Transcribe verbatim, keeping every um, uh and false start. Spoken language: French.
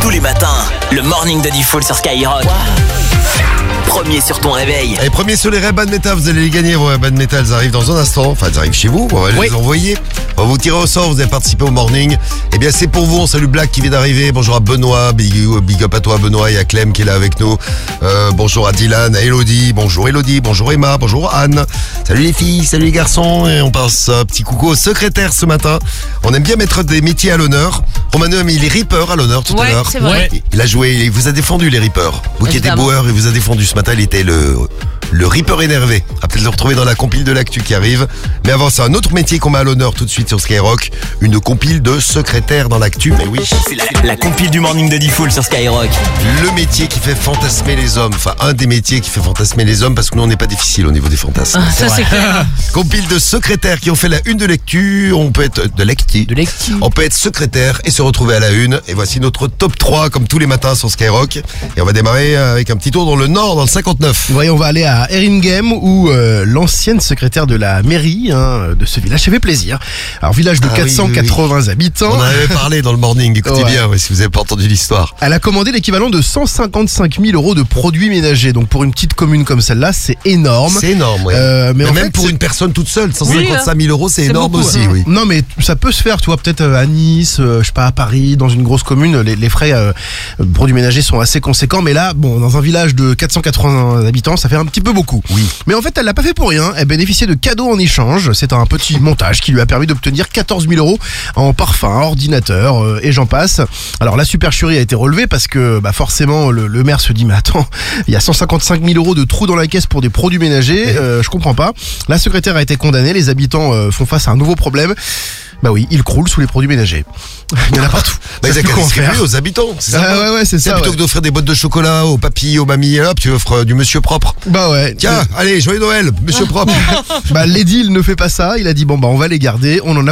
Tous les matins, le morning de Diffoul sur Skyrock. Wow. Premier sur ton réveil. Et premier sur les Ray-Ban Meta, vous allez les gagner. Vos Ray-Ban Meta, elles arrivent dans un instant. Enfin, elles arrivent chez vous, on va oui. les envoyer. On va vous tirer au sort, vous avez participé au morning. Eh bien, c'est pour vous. On salue Black qui vient d'arriver. Bonjour à Benoît, big, big up à toi Benoît. Il y a Clem qui est là avec nous. Euh, bonjour à Dylan, à Elodie. Bonjour Elodie, bonjour Emma, bonjour Anne. Salut les filles, salut les garçons. Et on passe un petit coucou au secrétaire ce matin. On aime bien mettre des métiers à l'honneur. Romano a mis les Reapers à l'honneur tout ouais, à l'heure. C'est vrai. Ouais. Il a joué, il vous a défendu les Reapers. Vous qui étiez boueur, il vous a défendu ce matin. Il était le, le Reaper énervé. À peut-être le retrouver dans la compile de l'actu qui arrive. Mais avant ça, un autre métier qu'on met à l'honneur tout de suite sur Skyrock. Une compile de secrétaire dans l'actu. Mais oui. C'est la, la compile du morning de Diffoul sur Skyrock. Le métier qui fait fantasmer les hommes. Enfin, un des métiers qui fait fantasmer les hommes parce que nous, on n'est pas difficile au niveau des fantasmes. Ah, ça, c'est clair. Compile de secrétaires qui ont fait la une de l'actu. On peut être de l'actu. De l'actu. On peut être secrétaire et se retrouver à la une. Et voici notre top trois comme tous les matins sur Skyrock. Et on va démarrer avec un petit tour dans le nord, dans le cinquante-neuf. Oui, on va aller à Erringhem où euh, l'ancienne secrétaire de la mairie hein, de ce village, ça fait plaisir. Alors, village de Ah, quatre cent quatre-vingts oui, oui, oui. habitants. On en avait parlé dans le morning, écoutez Ouais. bien ouais, si vous n'avez pas entendu l'histoire. Elle a commandé l'équivalent de cent cinquante-cinq mille euros de produits ménagers. Donc pour une petite commune comme celle-là, c'est énorme. C'est énorme, ouais. Euh, mais mais en même fait, pour c'est- une personne toute seule, cent cinquante-cinq mille euros, c'est C'est énorme beaucoup, aussi, hein. oui. Non mais ça peut se faire, tu vois, peut-être euh, à Nice, euh, je sais pas, à Paris, dans une grosse commune, les, les frais euh, produits ménagers sont assez conséquents, mais là, bon, dans un village de quatre cent quatre-vingts habitants, ça fait un petit peu beaucoup. Oui. Mais en fait, elle l'a pas fait pour rien, elle bénéficiait de cadeaux en échange, c'est un petit montage qui lui a permis d'obtenir quatorze mille euros en parfum, ordinateur euh, et j'en passe. Alors la supercherie a été relevée parce que bah, forcément le, le maire se dit mais attends, il y a cent cinquante-cinq mille euros de trous dans la caisse pour des produits ménagers, euh, je comprends pas. La secrétaire a été condamnée, les habitants euh, font face à un nouveau problème. Bah oui, ils croulent sous les produits ménagers. Il y en a partout. Bah, ils Ça ont fait qu'à quoi en distribuer faire aux habitants, c'est Ah ça. ouais, ouais, c'est ça, Plutôt ouais. que d'offrir des boîtes de chocolat aux papilles, aux mamies, hop, tu offres euh, du monsieur propre. Bah ouais. Tiens, allez, joyeux Noël, monsieur propre. Bah l'édile ne fait pas ça, il a dit bon bah on va les garder, on en a